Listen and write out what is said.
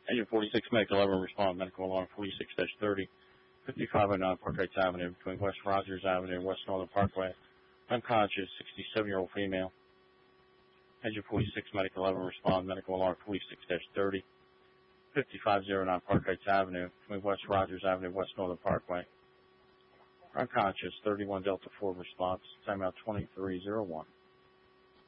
Engine 46, Medical 11, respond, medical alarm 46-30, 5509 Park Heights Avenue, between West Rogers Avenue and West Northern Parkway. Unconscious, 67-year-old female. Engine 46, Medical 11, respond, medical alarm 46-30, 5509 Park Heights Avenue, between West Rogers Avenue and West Northern Parkway. Unconscious, 31 Delta 4 response, timeout 2301.